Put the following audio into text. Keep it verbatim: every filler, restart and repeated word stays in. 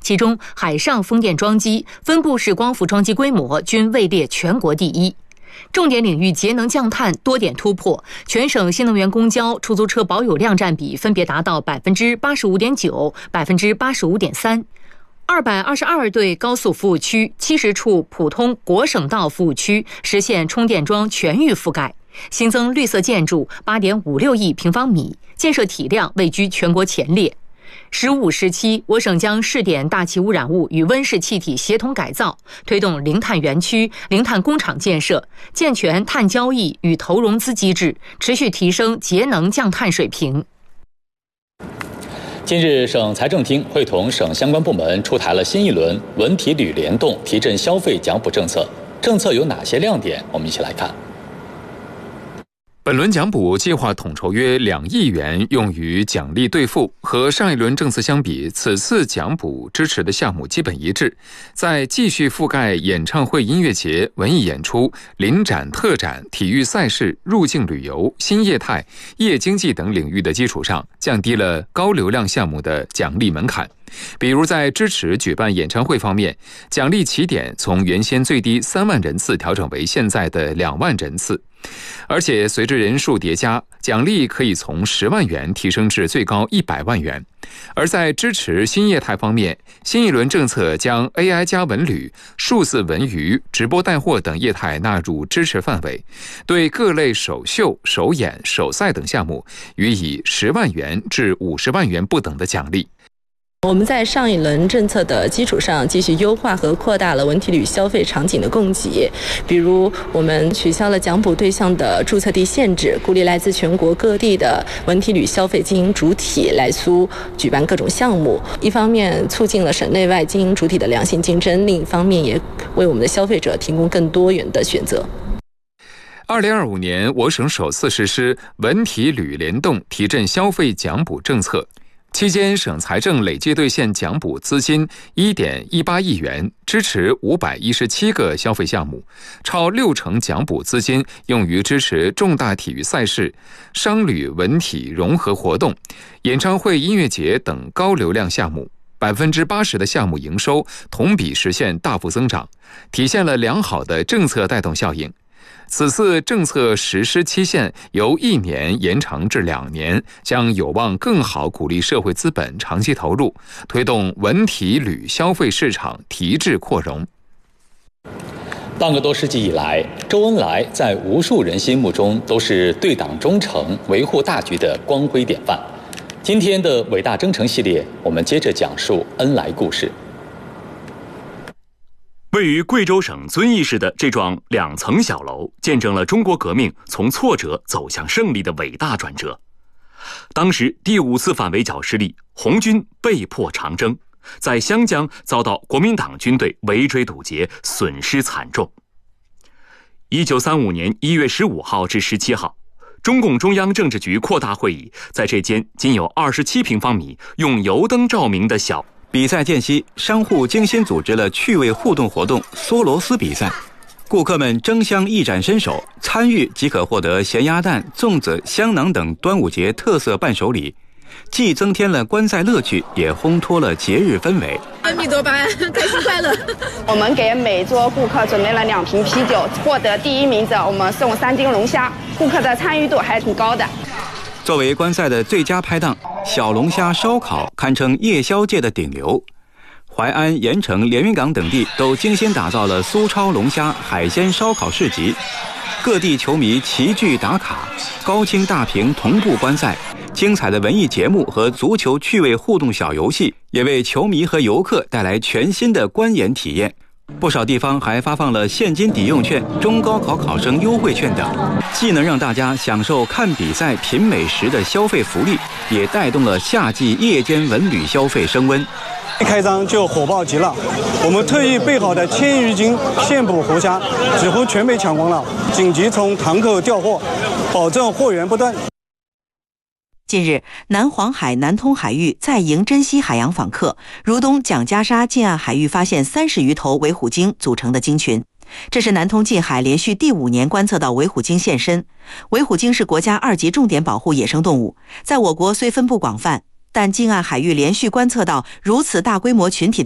其中海上风电装机、分布式光伏装机规模均位列全国第一。重点领域节能降碳多点突破，全省新能源公交、出租车保有量占比分别达到百分之八十五点九、百分之八十五点三。二百二十二对高速服务区、七十处普通国省道服务区实现充电桩全域覆盖，新增绿色建筑八点五六亿平方米，建设体量位居全国前列。十五时期，我省将试点大气污染物与温室气体协同改造，推动零碳园区、零碳工厂建设，健全碳交易与投融资机制，持续提升节能降碳水平。 近日，省财政厅会同省相关部门出台了新一轮文体旅联动提振消费奖补政策，政策有哪些亮点？我们一起来看。 本轮奖补计划统筹约两亿元用于奖励兑付，和上一轮政策相比，此次奖补支持的项目基本一致，在继续覆盖演唱会、音乐节、文艺演出、临展特展、体育赛事、入境旅游、新业态、夜经济等领域的基础上，降低了高流量项目的奖励门槛。比如在支持举办演唱会方面，奖励起点从原先最低三万人次调整为现在的两万人次，而且随着人数叠加，奖励可以从十万元提升至最高一百万元。而在支持新业态方面，新一轮政策将 A I 加文旅、数字文娱、直播带货等业态纳入支持范围，对各类首秀、首演、首赛等项目予以十万元至五十万元不等的奖励。 我们在上一轮政策的基础上，继续优化和扩大了文体旅消费场景的供给。比如，我们取消了奖补对象的注册地限制，鼓励来自全国各地的文体旅消费经营主体来苏举办各种项目。一方面促进了省内外经营主体的良性竞争，另一方面也为我们的消费者提供更多元的选择。 二零二五年，我省首次实施文体旅联动提振消费奖补政策。期间，省财政累计兑现奖补资金 一点一八亿元，支持五百一十七个消费项目，超六成奖补资金用于支持重大体育赛事、商旅文体融合活动、演唱会、音乐节等高流量项目。百分之八十的项目营收同比实现大幅增长，体现了良好的政策带动效应。此次政策实施期限由一年延长至两年，将有望更好鼓励社会资本长期投入，推动文体旅消费市场提质扩容。 半个多世纪以来，周恩来在无数人心目中都是对党忠诚、维护大局的光辉典范。今天的伟大征程系列，我们接着讲述恩来故事。 位于贵州省遵义市的这幢两层小楼，见证了中国革命从挫折走向胜利的伟大转折。当时第五次反围剿失利，红军被迫长征，在湘江遭到国民党军队围追堵截，损失惨重。一九三五年一月十五号至十七号，中共中央政治局扩大会议在这间仅有二十七平方米、用油灯照明的小比赛间隙，商户精心组织了趣味互动活动梭罗斯比赛，顾客们争相一展身手，参与即可获得咸鸭蛋、粽子、香囊等端午节特色伴手礼，既增添了观赛乐趣，也烘托了节日氛围。 阿弥陀佛，开心快乐！ 我们给每桌顾客准备了两瓶啤酒，获得第一名者我们送三斤龙虾，顾客的参与度还挺高的。 作为观赛的最佳拍档，小龙虾烧烤堪称夜宵界的顶流。淮安、盐城、连云港等地都精心打造了苏超龙虾海鲜烧烤市集，各地球迷齐聚打卡，高清大屏同步观赛，精彩的文艺节目和足球趣味互动小游戏也为球迷和游客带来全新的观演体验。不少地方还发放了现金抵用券、中高考考生优惠券等，既能让大家享受看比赛、品美食的消费福利，也带动了夏季夜间文旅消费升温。 一开张就火爆极了，我们特意备好的千余斤现捕活虾几乎全被抢光了，紧急从塘口调货，保证货源不断。 近日，南黄海南通海域再迎珍稀海洋访客，如东蒋家沙近岸海域发现三十余头尾虎鲸组成的鲸群。这是南通近海连续第五年观测到尾虎鲸现身。尾虎鲸是国家二级重点保护野生动物，在我国虽分布广泛，但近岸海域连续观测到如此大规模群体的